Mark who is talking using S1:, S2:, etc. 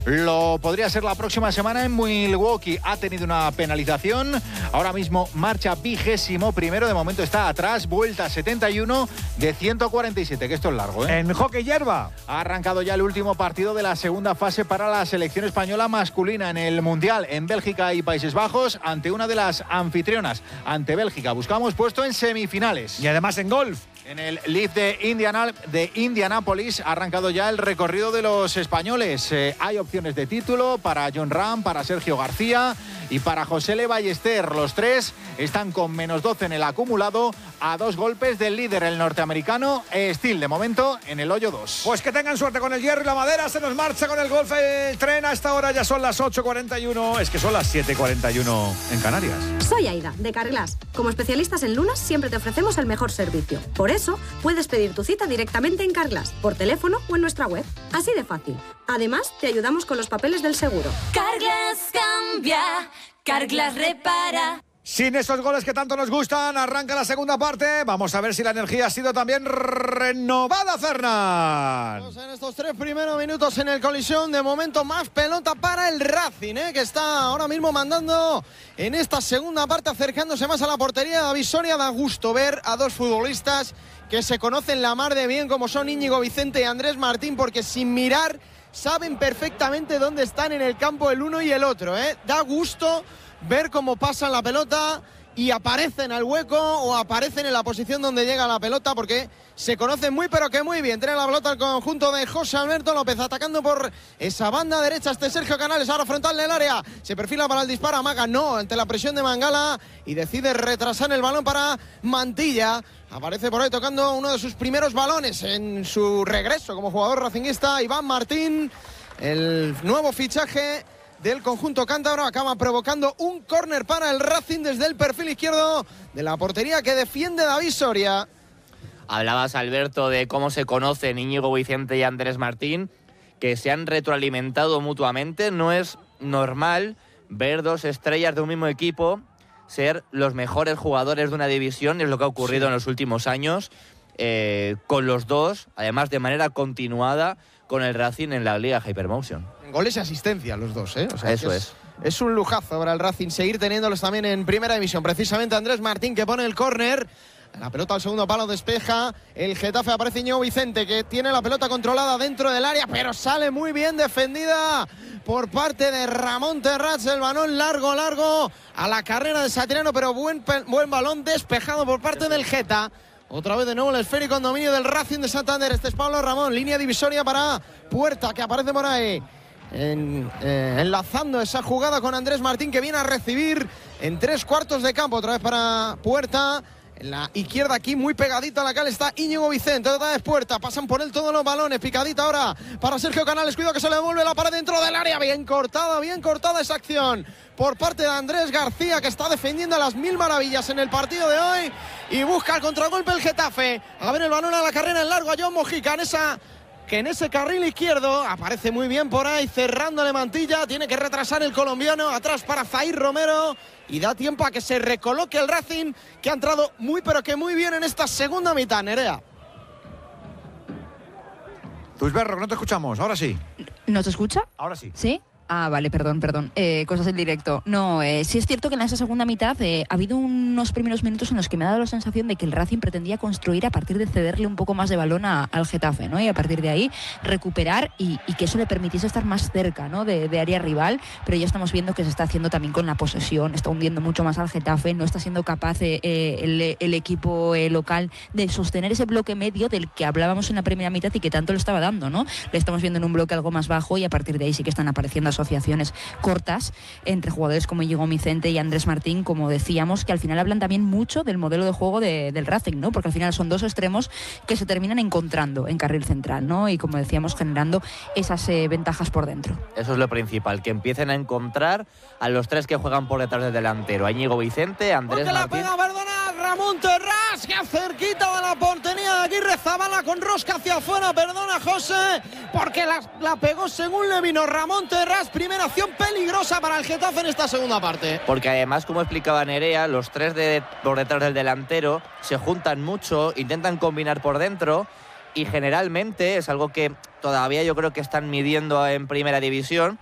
S1: Lo podría ser la próxima semana en Milwaukee. Ha tenido una penalización. Ahora mismo marcha 21º. De momento está atrás. Vuelta 71 de 147, que esto es largo, ¿eh?
S2: En hockey hierba.
S1: Ha arrancado ya el último partido de la segunda fase para la selección española masculina en el Mundial en Bélgica y Países Bajos ante una de las anfitrionas, ante Bélgica. Buscamos puesto en semifinales.
S2: Y además en golf.
S1: En el Leaf de Indianápolis ha arrancado ya el recorrido de los españoles. Hay opciones de título para Jon Rahm, para Sergio García y para José Le Ballester. Los tres están con menos 12 en el acumulado, a 2 golpes del líder, el norteamericano Steele, de momento en el hoyo 2.
S2: Pues que tengan suerte con el hierro y la madera. Se nos marcha con el golf el tren. A esta hora ya son las 8:41. Es que son las 7:41 en Canarias.
S3: Soy Aida, de Carglass. Como especialistas en lunas, siempre te ofrecemos el mejor servicio. Por eso, puedes pedir tu cita directamente en Carglass, por teléfono o en nuestra web. Así de fácil. Además, te ayudamos con los papeles del seguro.
S4: Carglass cambia, Carglass repara.
S2: Sin esos goles que tanto nos gustan, arranca la segunda parte. Vamos a ver si la energía ha sido también renovada, Fernán.
S5: En estos 3 primeros minutos en el colisión, de momento más pelota para el Racing, que está ahora mismo mandando en esta segunda parte, acercándose más a la portería de David Soria. Da gusto ver a 2 futbolistas que se conocen la mar de bien, como son Íñigo Vicente y Andrés Martín, porque sin mirar saben perfectamente dónde están en el campo el uno y el otro. Da gusto ver cómo pasan la pelota y aparecen al hueco o aparecen en la posición donde llega la pelota, porque se conocen muy pero que muy bien. Tiene la pelota el conjunto de José Alberto López, atacando por esa banda derecha Sergio Canales, ahora frontal del área, se perfila para el disparo, amaga, no, ante la presión de Mangala, y decide retrasar el balón para Mantilla. Aparece por ahí tocando uno de sus primeros balones en su regreso como jugador racinguista, Iván Martín, el nuevo fichaje del conjunto cántabro. Acaba provocando un córner para el Racing desde el perfil izquierdo de la portería que defiende David Soria.
S6: Hablabas, Alberto, de cómo se conocen Íñigo Vicente y Andrés Martín, que se han retroalimentado mutuamente. No es normal ver 2 estrellas de un mismo equipo ser los mejores jugadores de una división. Es lo que ha ocurrido en los últimos años con los dos, además de manera continuada con el Racing en la Liga Hypermotion.
S5: Goles y asistencia los dos, O sea,
S6: eso es.
S5: Es un lujazo para el Racing seguir teniéndolos también en primera división. Precisamente Andrés Martín, que pone el córner. La pelota al segundo palo, despeja el Getafe. Aparece Íñigo Vicente, que tiene la pelota controlada dentro del área, pero sale muy bien defendida por parte de Ramón Terrats. El balón largo a la carrera de Satriano, pero buen balón despejado por parte del Geta. Otra vez de nuevo el esférico en dominio del Racing de Santander. Este es Pablo Ramón, línea divisoria para Puerta, que aparece por ahí, enlazando esa jugada con Andrés Martín, que viene a recibir en 3 cuartos de campo. Otra vez para Puerta. En la izquierda, aquí muy pegadito a la cal, está Íñigo Vicente. Otra vez Puerta, pasan por él todos los balones. Picadita ahora para Sergio Canales. Cuidado que se le devuelve la pared dentro del área. Bien cortada esa acción por parte de Andrés García, que está defendiendo a las 1000 maravillas en el partido de hoy. Y busca el contragolpe el Getafe. A ver el balón a la carrera en largo a John Mojica. En ese carril izquierdo aparece muy bien por ahí, cerrándole Mantilla. Tiene que retrasar el colombiano. Atrás para Zair Romero. Y da tiempo a que se recoloque el Racing, que ha entrado muy pero que muy bien en esta segunda mitad, Nerea.
S2: Tusberro, no te escuchamos, ahora sí.
S7: ¿No se escucha?
S2: Ahora sí.
S7: ¿Sí? Ah, vale, perdón. Cosas en directo. No, sí es cierto que en esa segunda mitad ha habido unos primeros minutos en los que me ha dado la sensación de que el Racing pretendía construir a partir de cederle un poco más de balón al Getafe, ¿no? Y a partir de ahí recuperar y que eso le permitiese estar más cerca, ¿no? de área rival, pero ya estamos viendo que se está haciendo también con la posesión, está hundiendo mucho más al Getafe, no está siendo capaz el equipo local de sostener ese bloque medio del que hablábamos en la primera mitad y que tanto le estaba dando, ¿no? Le estamos viendo en un bloque algo más bajo y a partir de ahí sí que están apareciendo asociaciones cortas entre jugadores como Íñigo Vicente y Andrés Martín, como decíamos, que al final hablan también mucho del modelo de juego del Racing, ¿no? Porque al final son 2 extremos que se terminan encontrando en carril central, ¿no? Y como decíamos, generando esas ventajas por dentro.
S6: Eso es lo principal, que empiecen a encontrar a los 3 que juegan por detrás del delantero, a Íñigo Vicente, Andrés Martín.
S5: La pega, perdona, Ramón Terrats, que cerquita de la portería de Aguirre Zabala, con rosca hacia afuera, perdona José, porque la pegó según le vino Ramón Terrats. Primera acción peligrosa para el Getafe en esta segunda parte.
S6: Porque además, como explicaba Nerea, los 3 por detrás del delantero se juntan mucho, intentan combinar por dentro y generalmente es algo que todavía yo creo que están midiendo en primera división.